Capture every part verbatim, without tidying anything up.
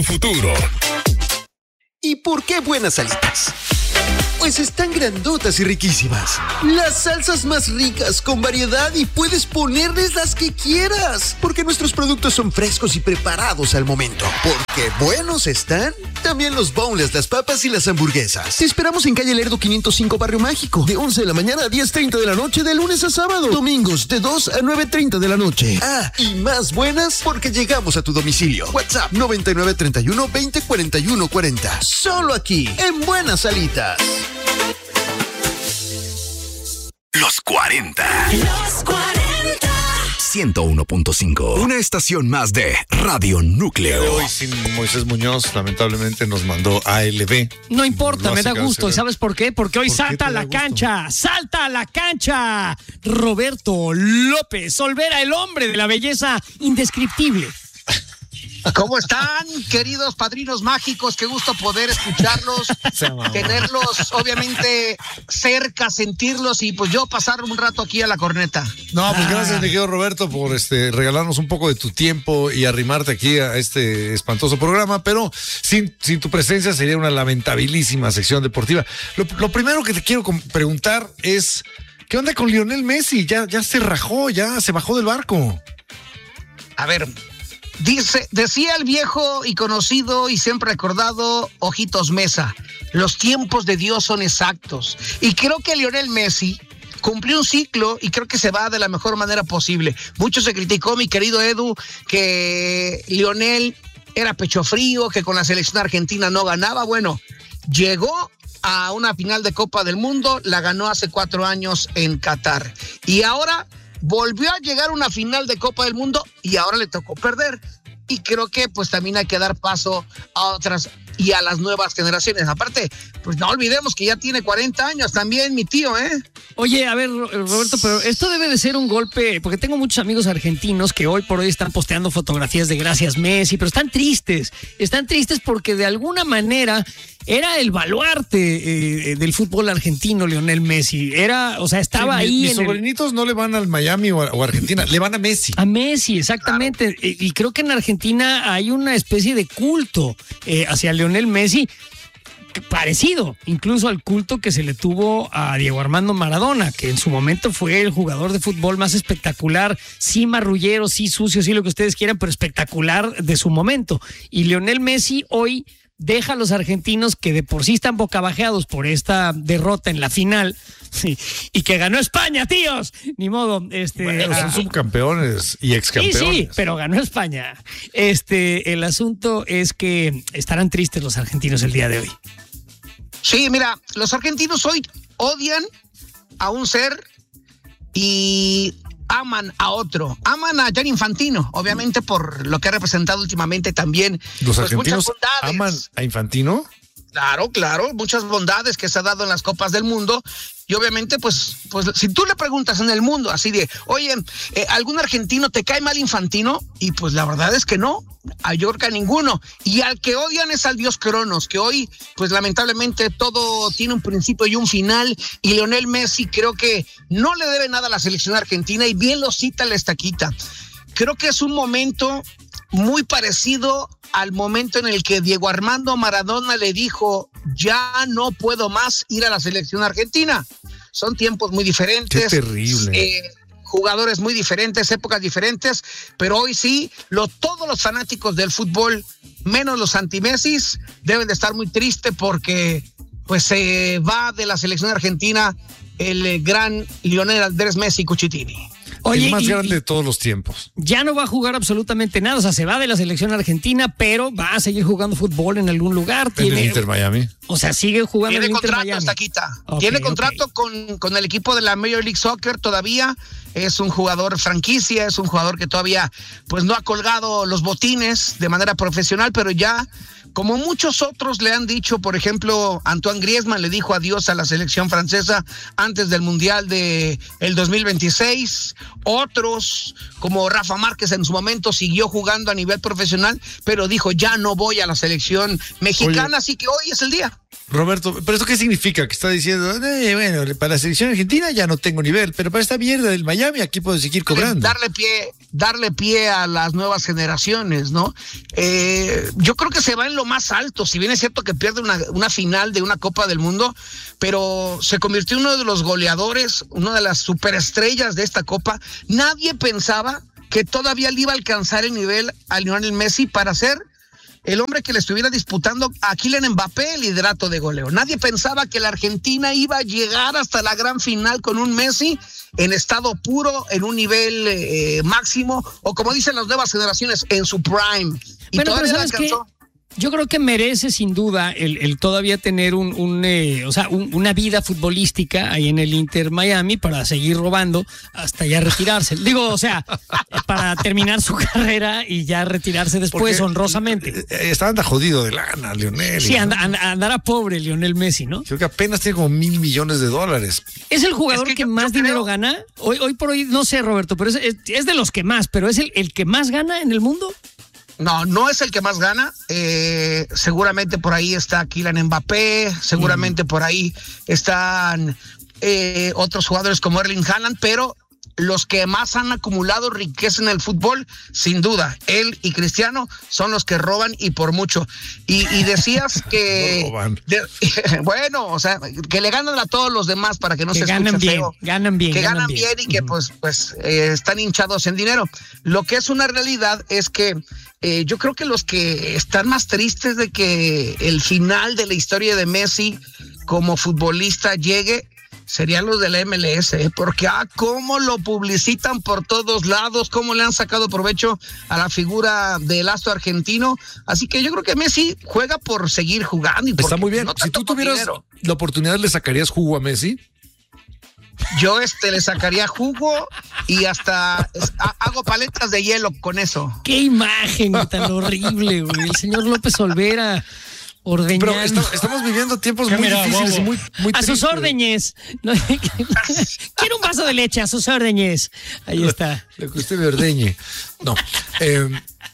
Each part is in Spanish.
Futuro. ¿Y por qué buenas alitas? Pues están grandotas y riquísimas. Las salsas más ricas, con variedad, y puedes ponerles las que quieras. Porque nuestros productos son frescos y preparados al momento. Porque buenos están también los boneless, las papas y las hamburguesas. Te esperamos en calle Lerdo quinientos cinco, Barrio Mágico. De once de la mañana a diez treinta de la noche, de lunes a sábado. Domingos de dos a nueve treinta de la noche. Ah, y más buenas porque llegamos a tu domicilio. WhatsApp noventa y nueve treinta y uno veinte cuarenta y uno cuarenta. Solo aquí, en Buenas Alitas. Los cuarenta. Los cuarenta. ciento uno punto cinco. Una estación más de Radio Núcleo. Hoy sin Moisés Muñoz, lamentablemente nos mandó A L B. No importa, No me hace da gusto. cáncer. ¿Y sabes por qué? Porque hoy ¿Por qué salta a te la da gusto? cancha. ¡Salta a la cancha! Roberto López Olvera, el hombre de la belleza indescriptible. ¿Cómo están, queridos padrinos mágicos? Qué gusto poder escucharlos, tenerlos obviamente cerca, sentirlos y pues yo pasar un rato aquí a la corneta. No, pues Ah. gracias, mi querido Roberto, por este regalarnos un poco de tu tiempo y arrimarte aquí a este espantoso programa, pero sin, sin tu presencia sería una lamentabilísima sección deportiva. Lo, lo primero que te quiero com- preguntar es, ¿qué onda con Lionel Messi? Ya, ya se rajó, ya se bajó del barco. A ver, dice, decía el viejo y conocido y siempre recordado Ojitos Mesa, los tiempos de Dios son exactos. Y creo que Lionel Messi cumplió un ciclo y creo que se va de la mejor manera posible. Mucho se criticó, mi querido Edu, que Lionel era pecho frío, que con la selección argentina no ganaba. Bueno, llegó a una final de Copa del Mundo, la ganó hace cuatro años en Qatar. Y ahora volvió a llegar a una final de Copa del Mundo y ahora le tocó perder. Y creo que pues también hay que dar paso a otras y a las nuevas generaciones. Aparte, pues no olvidemos que ya tiene cuarenta años también mi tío, ¿eh? Oye, a ver, Roberto, pero esto debe de ser un golpe, porque tengo muchos amigos argentinos que hoy por hoy están posteando fotografías de gracias Messi, pero están tristes, están tristes porque de alguna manera era el baluarte eh, del fútbol argentino, Lionel Messi. Era, o sea, estaba Sí, ahí mi- Mis en el- sobrinitos no le van al Miami o a, o a Argentina, le van a Messi. A Messi, exactamente. Y, y creo que en Argentina hay una especie de culto eh, hacia Lionel Messi que- parecido incluso al culto que se le tuvo a Diego Armando Maradona, que en su momento fue el jugador de fútbol más espectacular, sí marrullero, sí sucio, sí lo que ustedes quieran, pero espectacular de su momento. Y Lionel Messi hoy deja a los argentinos que de por sí están bocabajeados por esta derrota en la final sí, y que ganó España, tíos. Ni modo, este Bueno, son ah, subcampeones y Sí, excampeones. sí, pero ganó España. Este, el asunto es que estarán tristes los argentinos el día de hoy. Sí, mira, los argentinos hoy odian a un ser y aman a otro. Aman a Gianni Infantino, obviamente por lo que ha representado últimamente también. Los pues, argentinos muchas bondades. aman a Infantino. Claro, claro, muchas bondades que se ha dado en las Copas del Mundo. Y obviamente, pues, pues si tú le preguntas en el mundo así de, oye, eh, ¿algún argentino te cae mal Infantino? Y pues la verdad es que no, a yo creo que a ninguno. Y al que odian es al dios Cronos, que hoy, pues lamentablemente todo tiene un principio y un final. Y Lionel Messi creo que no le debe nada a la selección argentina y bien lo cita la estaquita. Creo que es un momento muy parecido al momento en el que Diego Armando Maradona le dijo, ya no puedo más ir a la selección argentina. Son tiempos muy diferentes. Qué terrible. Eh, jugadores muy diferentes, épocas diferentes, pero hoy sí, lo, todos los fanáticos del fútbol, menos los anti-Messis, deben de estar muy tristes porque pues se va de la selección argentina el eh, gran Lionel Andrés Messi Cuchitini. Oye, el más y- grande de todos los tiempos. Ya no va a jugar absolutamente nada, o sea, se va de la selección argentina, pero va a seguir jugando fútbol en algún lugar. En Tiene, el Inter Miami. o sea, sigue jugando en Tiene el Inter contrato, Miami. Estaquita. Ok, Tiene contrato ok. con, con el equipo de la Major League Soccer todavía. Es un jugador franquicia, es un jugador que todavía pues no ha colgado los botines de manera profesional, pero ya como muchos otros le han dicho, por ejemplo, Antoine Griezmann le dijo adiós a la selección francesa antes del Mundial de el dos mil veintiséis, otros, como Rafa Márquez en su momento siguió jugando a nivel profesional, pero dijo ya no voy a la selección mexicana, Oye, así que hoy es el día. Roberto, ¿pero esto qué significa? Que está diciendo, eh, bueno, para la selección argentina ya no tengo nivel, pero para esta mierda del Miami aquí puedo seguir cobrando. Darle pie, darle pie a las nuevas generaciones, ¿no? Eh, yo creo que se va en lo más alto, si bien es cierto que pierde una, una final de una Copa del Mundo, pero se convirtió en uno de los goleadores, una de las superestrellas de esta Copa. Nadie pensaba que todavía le iba a alcanzar el nivel a Lionel Messi para ser el hombre que le estuviera disputando a Kylian Mbappé el liderato de goleo. Nadie pensaba que la Argentina iba a llegar hasta la gran final con un Messi en estado puro, en un nivel eh, máximo, o como dicen las nuevas generaciones, en su prime. Y bueno, todavía pero la ¿sabes alcanzó. qué? Yo creo que merece sin duda el, el todavía tener un, un eh, o sea, un, una vida futbolística ahí en el Inter Miami para seguir robando hasta ya retirarse. Digo, o sea, para terminar su carrera y ya retirarse después Porque honrosamente. Está anda jodido de lana, Lionel. Sí, anda, anda, andará pobre Lionel Messi, ¿no? Creo que apenas tiene como mil millones de dólares. ¿Es el jugador es que, que yo, más yo dinero creo... gana? Hoy, hoy por hoy, no sé, Roberto, pero es, es, es de los que más, pero ¿es el, el que más gana en el mundo? No, no es el que más gana. Eh, seguramente por ahí está Kylian Mbappé, seguramente mm. por ahí están eh, otros jugadores como Erling Haaland, pero los que más han acumulado riqueza en el fútbol, sin duda, él y Cristiano son los que roban y por mucho. Y, y decías que... no roban. De, bueno, o sea, que le ganan a todos los demás para que no que se ganan escuche bien, feo. Ganan bien, que ganan, ganan bien. bien y que uh-huh. pues, pues eh, están hinchados en dinero. Lo que es una realidad es que eh, yo creo que los que están más tristes de que el final de la historia de Messi como futbolista llegue serían los de la M L S, ¿eh? Porque ah, cómo lo publicitan por todos lados, cómo le han sacado provecho a la figura del astro argentino. Así que yo creo que Messi juega por seguir jugando. Y está muy bien. No si tú tuvieras dinero. La oportunidad, ¿le sacarías jugo a Messi? Yo este le sacaría jugo y hasta es, ha, hago paletas de hielo con eso. Qué imagen tan horrible, güey. El señor López Olvera. Ordeñando. Pero está, estamos viviendo tiempos muy mira, difíciles y muy, muy a tristes. sus órdenes. No, quiero un vaso de leche, a sus órdenes. Ahí está. Lo que usted me ordeñe. No. Eh,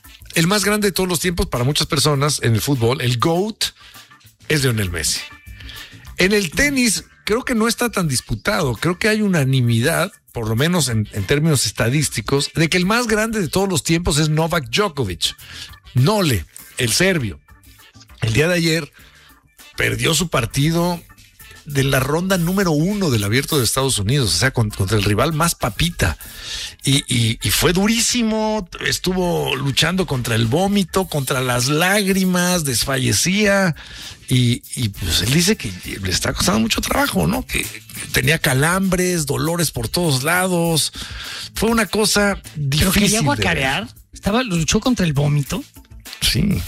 el más grande de todos los tiempos para muchas personas en el fútbol, el GOAT, es Lionel Messi. En el tenis, creo que no está tan disputado. Creo que hay unanimidad, por lo menos en, en términos estadísticos, de que el más grande de todos los tiempos es Novak Djokovic. Nole, el serbio. El día de ayer perdió su partido de la ronda número uno del Abierto de Estados Unidos, o sea, contra el rival más papita. Y, y, y fue durísimo, estuvo luchando contra el vómito, contra las lágrimas, desfallecía. Y, y pues él dice que le está costando mucho trabajo, ¿no? Que tenía calambres, dolores por todos lados. Fue una cosa difícil. ¿Pero quería guacarear? ¿Estaba, luchó contra el vómito? Sí.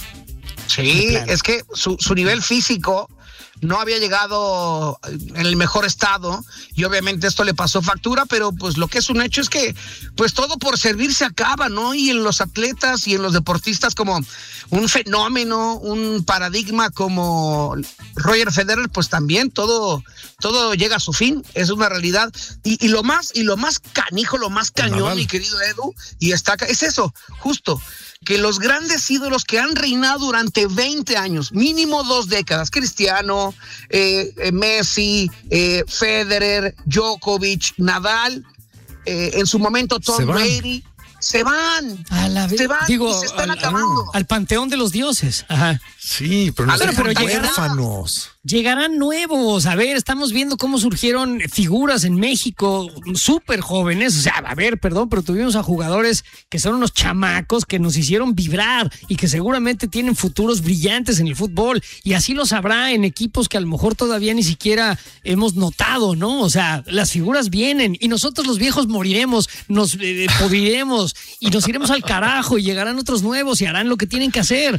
Sí, es que su, su nivel físico no había llegado en el mejor estado y obviamente esto le pasó factura, pero pues lo que es un hecho es que pues todo por servir se acaba, ¿no? Y en los atletas y en los deportistas como un fenómeno, un paradigma como Roger Federer, pues también todo, todo llega a su fin, es una realidad. Y, y lo más, y lo más canijo, lo más cañón, mi querido Edu, y está acá, es eso, justo. Que los grandes ídolos que han reinado durante veinte años, mínimo dos décadas, Cristiano, eh, eh, Messi, eh, Federer, Djokovic, Nadal, eh, en su momento Tom Brady, se van, a la se van digo, y se están al, acabando. Al panteón de los dioses. Ajá. Sí, pero no ver, pero huérfanos. Llegarán nuevos. A ver, estamos viendo cómo surgieron figuras en México súper jóvenes. O sea, a ver, perdón, pero tuvimos a jugadores que son unos chamacos que nos hicieron vibrar y que seguramente tienen futuros brillantes en el fútbol. Y así los habrá en equipos que a lo mejor todavía ni siquiera hemos notado, ¿no? O sea, las figuras vienen y nosotros los viejos moriremos, nos eh, podriremos y nos iremos al carajo y llegarán otros nuevos y harán lo que tienen que hacer.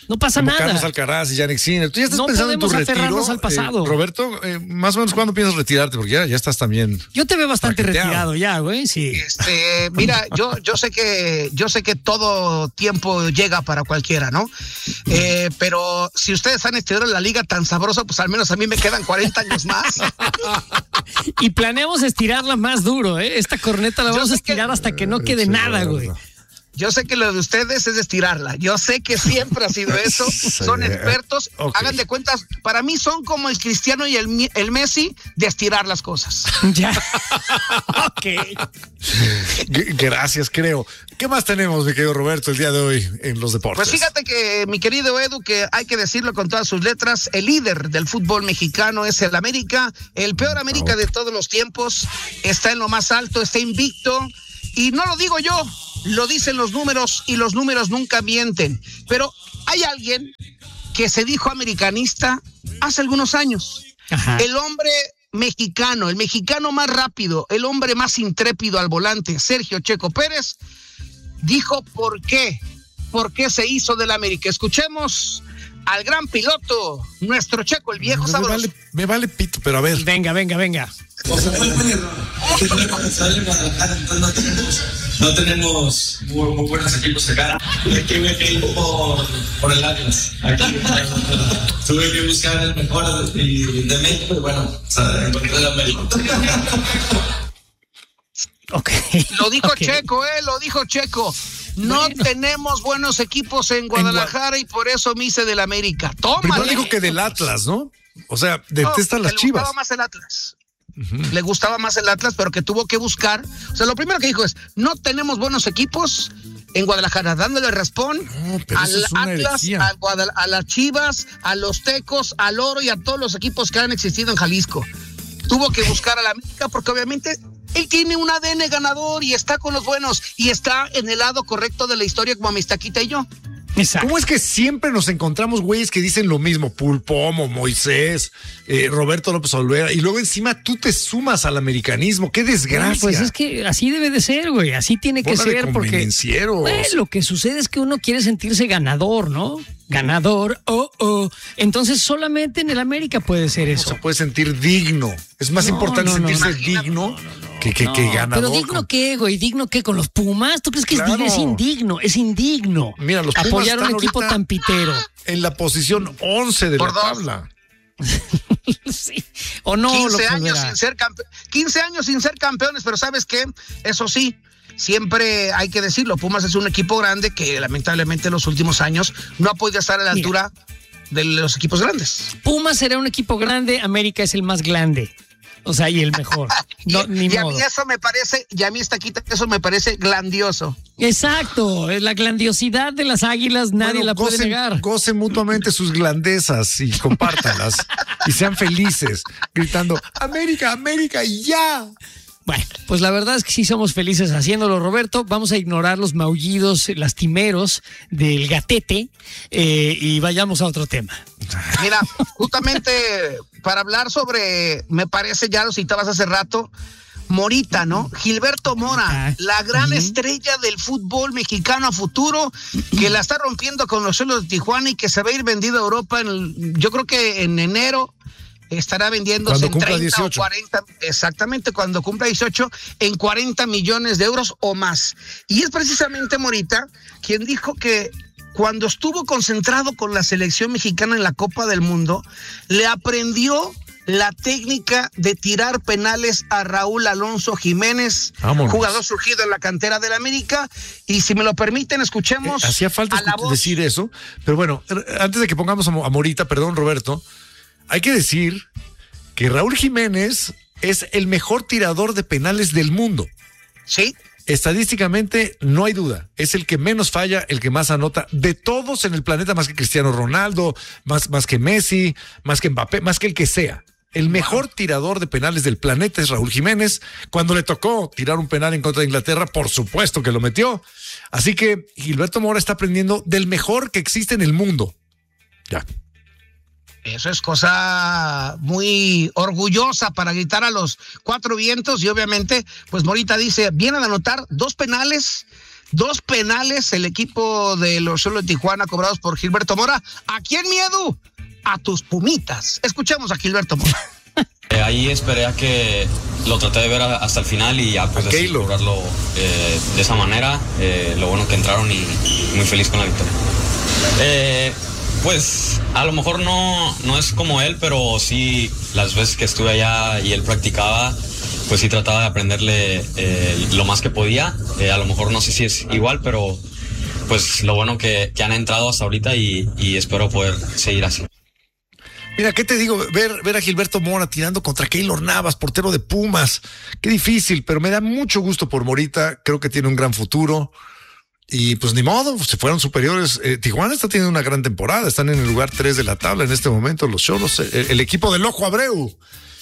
No pasa como nada. Carlos Alcaraz y Yannick Sinner. Tú ya estás no pensando en tu podemos retiro. aferrarnos al pasado. Eh, Roberto, eh, más o menos ¿cuándo piensas retirarte? Porque ya, ya estás también. Yo te veo bastante paqueteado. retirado ya, güey, sí. Este, mira, yo, yo sé que, yo sé que todo tiempo llega para cualquiera, ¿no? Eh, pero si ustedes han estirado la liga tan sabrosa, pues al menos a mí me quedan cuarenta años más. Y planeamos estirarla más duro, ¿eh? Esta corneta la Yo vamos a sé que- estirar hasta que no quede Sí, nada, güey. Yo sé que lo de ustedes es estirarla. Yo sé que siempre ha sido eso. Son expertos. Ok. Hagan de cuentas, para mí son como el Cristiano y el, Mi- el Messi de estirar las cosas. Ya. Ok. G- Gracias, creo. ¿Qué más tenemos, mi querido Roberto, el día de hoy en los deportes? Pues fíjate que, mi querido Edu, que hay que decirlo con todas sus letras, el líder del fútbol mexicano es el América, el peor América de todos los tiempos, está en lo más alto, está invicto, y no lo digo yo, lo dicen los números, y los números nunca mienten. Pero hay alguien que se dijo americanista hace algunos años. Ajá. El hombre mexicano, el mexicano más rápido, el hombre más intrépido al volante, Sergio Checo Pérez, dijo por qué, por qué se hizo del América. Escuchemos al gran piloto, nuestro Checo, el viejo me sabroso. vale, me vale pito, pero a ver. Venga, venga, venga. O sea, fue un error. Tenemos que comenzar en Guadalajara, entonces no tenemos, no tenemos muy, muy buenos equipos acá. Aquí me quedé por, por el Atlas. Aquí tuve que buscar el mejor de, de México y bueno, o sea, encontré el América. Ok. Lo dijo Ok. Checo, eh, lo dijo Checo. No Bueno. tenemos buenos equipos en Guadalajara y por eso me hice del América. Toma. Primero dijo que del Atlas, ¿no? O sea, detesta las le Chivas. gustaba más el Atlas. Le gustaba más el Atlas, pero que tuvo que buscar. O sea, lo primero que dijo es, no tenemos buenos equipos en Guadalajara, dándole raspón No, pero al eso es una Atlas, herejía. al Guadal- a las Chivas, a los Tecos, al Oro y a todos los equipos que han existido en Jalisco. Tuvo que buscar a la América porque obviamente él tiene un A D N ganador y está con los buenos y está en el lado correcto de la historia como Mistaquita y yo. Exacto. ¿Cómo es que siempre nos encontramos güeyes que dicen lo mismo? Pulpomo, Moisés, eh, Roberto López Olvera, y luego encima tú te sumas al americanismo. ¡Qué desgracia! Pues es que así debe de ser, güey. Así tiene que Bola de ser porque convenencieros. pues, lo que sucede es que uno quiere sentirse ganador, ¿no? Ganador, oh, oh. Entonces solamente en el América puede ser No eso. se puede sentir digno. Es más No, importante no, no, sentirse no. digno que, que, que No, ganador. pero digno con- qué, güey, digno qué con los Pumas. ¿Tú crees que es Claro. digno? Es indigno, es indigno. Mira, los Pumas apoyar a un están equipo ahorita tan pitero. En la posición once de Por la dos. tabla. Sí. O no, quince López años Olvera. sin ser campe- quince años sin ser campeones, pero ¿sabes qué? Eso sí, siempre hay que decirlo, Pumas es un equipo grande que lamentablemente en los últimos años no ha podido estar a la Mira. altura de los equipos grandes. Pumas será un equipo grande, América es el más grande. O sea, y el mejor. No, y, ni y a modo. mí eso me parece, y a mí esta quita, eso me parece grandioso. Exacto, la grandiosidad de las águilas nadie Bueno, la puede gocen, negar. gocen mutuamente sus glandezas y compártanlas y sean felices, gritando América, América, y ya. Bueno, pues la verdad es que sí somos felices haciéndolo, Roberto. Vamos a ignorar los maullidos lastimeros del gatete eh, y vayamos a otro tema. Mira, justamente para hablar sobre, me parece, ya lo citabas hace rato, Morita, ¿no? Gilberto Mora, Ah, la gran ujú. estrella del fútbol mexicano a futuro, que la está rompiendo con los Cholos de Tijuana y que se va a ir vendido a Europa, en el- yo creo que en enero estará vendiéndose Cuando en cumpla treinta dieciocho. o cuarenta, exactamente, cuando cumpla dieciocho, en cuarenta millones de euros o más. Y es precisamente Morita quien dijo que cuando estuvo concentrado con la selección mexicana en la Copa del Mundo, le aprendió la técnica de tirar penales a Raúl Alonso Jiménez, Vámonos. jugador surgido en la cantera del América. Y si me lo permiten, escuchemos Eh, hacía falta a la escu- voz. decir eso, pero bueno, er- antes de que pongamos a Mo- a Morita, perdón, Roberto, hay que decir que Raúl Jiménez es el mejor tirador de penales del mundo. Sí, Estadísticamente no hay duda, es el que menos falla, el que más anota de todos en el planeta, más que Cristiano Ronaldo, más, más que Messi, más que Mbappé, más que el que sea. El mejor tirador de penales del planeta es Raúl Jiménez. Cuando le tocó tirar un penal en contra de Inglaterra, por supuesto que lo metió. Así que Gilberto Mora está aprendiendo del mejor que existe en el mundo. Ya. eso es cosa muy orgullosa para gritar a los cuatro vientos. Y obviamente, pues Morita dice, viene a anotar dos penales Dos penales el equipo de los Xolos de Tijuana cobrados por Gilberto Mora. ¿A quién, miedo? A tus Pumitas. Escuchemos a Gilberto Mora. Eh, ahí esperé a que lo traté de ver a, hasta el final y ya pues decidí cobrarlo eh, de esa manera. Eh, lo bueno que entraron y, y muy feliz con la victoria. Eh, pues a lo mejor no, no es como él, pero sí las veces que estuve allá y él practicaba, pues sí trataba de aprenderle eh, lo más que podía. Eh, a lo mejor no sé si es igual, pero pues lo bueno que, que han entrado hasta ahorita y, y espero poder seguir así. Mira, ¿qué te digo? Ver, ver a Gilberto Mora tirando contra Keylor Navas, portero de Pumas. Qué difícil, pero me da mucho gusto por Morita. Creo que tiene un gran futuro. Y pues ni modo, se fueron superiores. Eh, Tijuana está teniendo una gran temporada. Están en el lugar tres de la tabla en este momento. Los Xolos, el, el equipo del Ojo Abreu.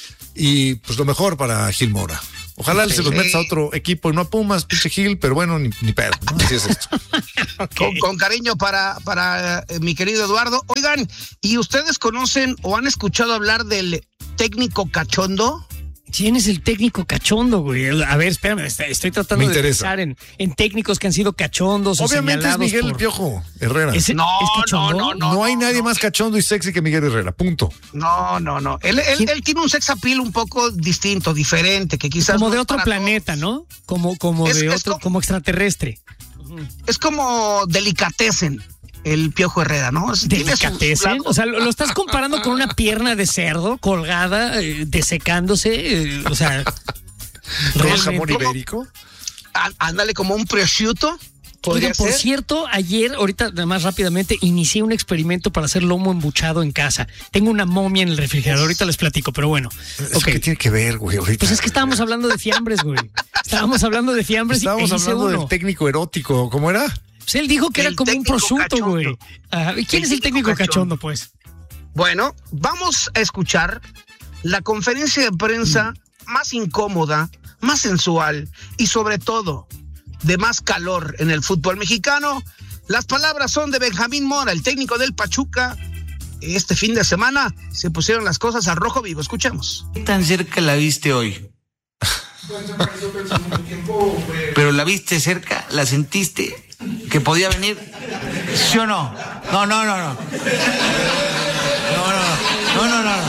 Y pues lo mejor para Gil Mora. Ojalá sí, se los metas a otro equipo y no a Pumas, pinche Gil, pero bueno, ni, ni pedo, ¿no? Así es esto. Okay. Con, con cariño para, para eh, mi querido Eduardo. Oigan, ¿y ustedes conocen o han escuchado hablar del técnico cachondo? ¿Quién es el técnico cachondo, güey? A ver, espérame, estoy tratando de pensar en, en técnicos que han sido cachondos. Obviamente o es Miguel por... el Piojo Herrera. ¿Es, no, ¿es cachondo? no, no, no. No hay nadie no. más cachondo y sexy que Miguel Herrera, punto. No, no, no. Él, él, él tiene un sex appeal un poco distinto, diferente, que quizás como no de otro planeta, todos. ¿no? Como, como es, de es otro, como, como extraterrestre. Es como delicatessen. El Piojo Herrera, ¿no? ¿Delicatessen? O sea, ¿lo, lo estás comparando con una pierna de cerdo colgada, eh, desecándose? Eh, o sea... ¿Con jamón ibérico? Á, ándale, como un prosciutto. Oiga, por ser? cierto, ayer, ahorita más rápidamente, inicié un experimento para hacer lomo embuchado en casa. Tengo una momia en el refrigerador, ahorita les platico, pero bueno. Okay. ¿Qué tiene que ver, güey? Ahorita. Pues es que estábamos hablando de fiambres, güey. Estábamos hablando de fiambres estábamos y hablando uno. del técnico erótico, ¿cómo era? Pues él dijo que el era como un prosciutto, güey. Uh, ¿Y quién el es el técnico cachondo, cachondo, pues? Bueno, vamos a escuchar la conferencia de prensa mm. más incómoda, más sensual y sobre todo de más calor en el fútbol mexicano. Las palabras son de Benjamín Mora, el técnico del Pachuca. Este fin de semana se pusieron las cosas al rojo vivo. Escuchemos. ¿Qué tan cerca la viste hoy? Pero la viste cerca, la sentiste que podía venir, ¿sí o no? No, no, no, no. No, no, no, no, no.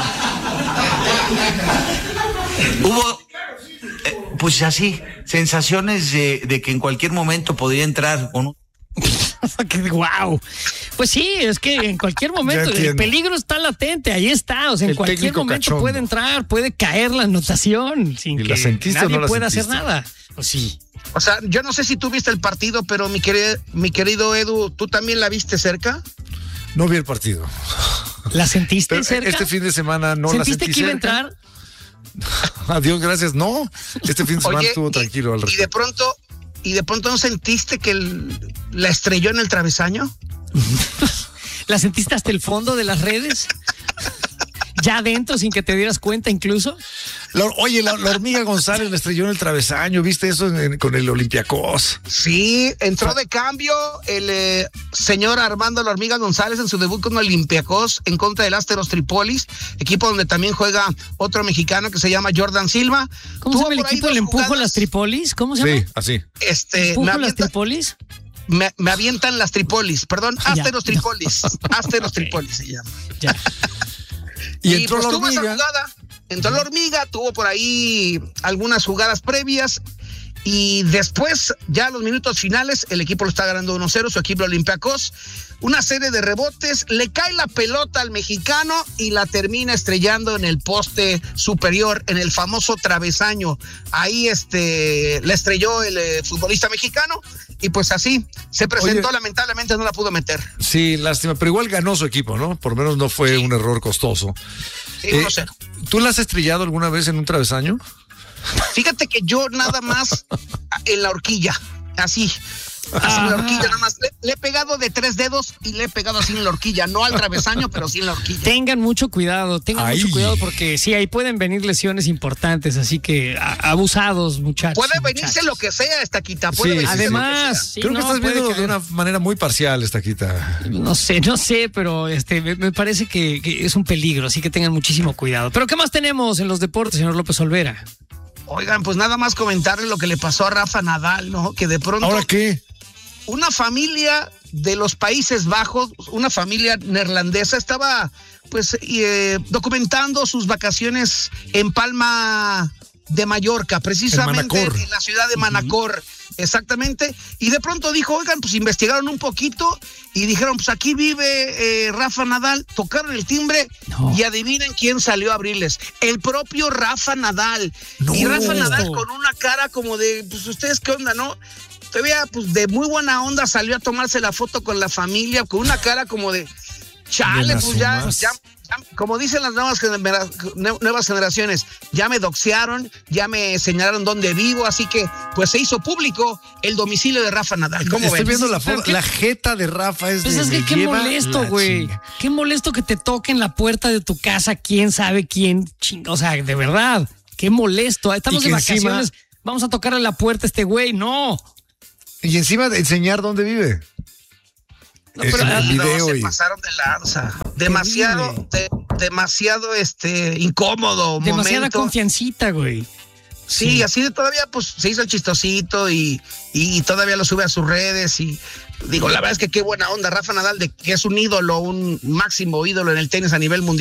no. Hubo, eh, pues así, sensaciones de, de que en cualquier momento podría entrar con un... Wow. Pues sí, es que en cualquier momento el peligro está latente, ahí está, o sea, en el cualquier momento cachondo. Puede entrar, puede caer la anotación sin ¿Y que la sentiste nadie o no la pueda sentiste? hacer nada. Pues sí. O sea, yo no sé si tú viste el partido, pero mi querido, mi querido Edu, ¿tú también la viste cerca? No vi el partido. ¿La sentiste pero cerca? Este fin de semana no la sentí ¿Sentiste que iba a cerca? entrar? Adiós, gracias. No, este fin de semana Oye, estuvo tranquilo al respecto. Y de pronto, y de pronto no sentiste que el, la estrelló en el travesaño. ¿La sentiste hasta el fondo de las redes? ¿Ya adentro sin que te dieras cuenta incluso? La, oye, la, la hormiga González la estrelló en el travesaño, ¿viste eso en, en, con el Olympiacos? Sí, entró de cambio el eh, señor Armando la hormiga González en su debut con Olympiacos en contra del Asteros Tripolis, equipo donde también juega otro mexicano que se llama Jordan Silva. ¿Cómo se llama el equipo? ¿El Empujo las Tripolis? ¿Cómo se llama? Sí, así. Este, ¿Empujo me avienta, las Tripolis? Me, me avientan las Tripolis, perdón, Asteros Tripolis, Asteros okay. Tripolis se llama. Ya. Y, y entró pues la tuvo hormiga. esa jugada, entró la hormiga, tuvo por ahí algunas jugadas previas y después, ya a los minutos finales, el equipo lo está ganando uno cero, su equipo Olympiacos, una serie de rebotes, le cae la pelota al mexicano y la termina estrellando en el poste superior, en el famoso travesaño. Ahí este, le estrelló el eh, futbolista mexicano y pues así se presentó. Oye, lamentablemente no la pudo meter. Sí, lástima, pero igual ganó su equipo, ¿no? Por lo menos no fue sí. un error costoso. Sí, eh, no sé. ¿Tú la has estrellado alguna vez en un travesaño? Fíjate que yo nada más en la horquilla, así. Así en la horquilla, nada más. Le, le he pegado de tres dedos y le he pegado así en la horquilla. No al travesaño, pero sí en la horquilla. Tengan mucho cuidado, tengan Ay. mucho cuidado porque sí, ahí pueden venir lesiones importantes. Así que a, abusados, muchachos. Puede venirse muchachos. lo que sea, Estaquita. Puede sí, además, sí, creo no, que estás viendo que... de una manera muy parcial, Estaquita. No sé, no sé, pero este me, me parece que, que es un peligro. Así que tengan muchísimo cuidado. Pero ¿qué más tenemos en los deportes, señor López Olvera? Oigan, pues nada más comentarle lo que le pasó a Rafa Nadal, ¿no? Que de pronto... ¿Ahora qué? una familia de los Países Bajos, una familia neerlandesa, estaba pues eh, documentando sus vacaciones en Palma de Mallorca, precisamente en, en la ciudad de Manacor, uh-huh. exactamente, y de pronto dijo, oigan, pues investigaron un poquito y dijeron, pues aquí vive eh, Rafa Nadal, tocaron el timbre no. y adivinen quién salió a abrirles, el propio Rafa Nadal, no. y Rafa Nadal con una cara como de, pues ustedes qué onda, ¿no? Todavía, pues de muy buena onda salió a tomarse la foto con la familia, con una cara como de, chale, pues ya, ya, ya, como dicen las nuevas, genera, nuevas generaciones, ya me doxearon, ya me señalaron dónde vivo, así que pues se hizo público el domicilio de Rafa Nadal. ¿Cómo Estoy ven? viendo la foto, la jeta de Rafa es pues de, es que qué molesto, güey. Qué molesto que te toquen la puerta de tu casa, quién sabe quién, ching, o sea, de verdad, qué molesto. Estamos de vacaciones, encima, vamos a tocarle la puerta a este güey, no. Y encima de enseñar dónde vive. No, pero el video no, se y... pasaron de lanza. Demasiado, de, demasiado este incómodo. Demasiada momento. Confiancita, güey. Sí, sí, así de todavía pues se hizo el chistosito y, y todavía lo sube a sus redes y digo, la verdad es que qué buena onda Rafa Nadal, de que es un ídolo, un máximo ídolo en el tenis a nivel mundial.